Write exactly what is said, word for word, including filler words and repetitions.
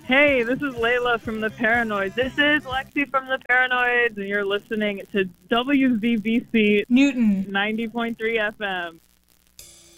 Hey, this is Layla from the Paranoids. This is Lexi from the Paranoids, and you're listening to W Z B C Newton ninety point three F M.